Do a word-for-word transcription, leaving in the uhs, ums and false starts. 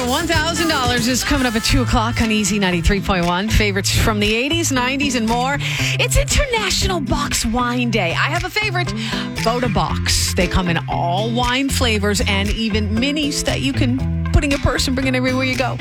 one thousand dollars is coming up at two o'clock on Easy ninety-three point one. Favorites from the eighties, nineties, and more. It's International Box Wine Day. I have a favorite, Boda Box. They come in all wine flavors and even minis that you can put in your purse and bring it everywhere you go.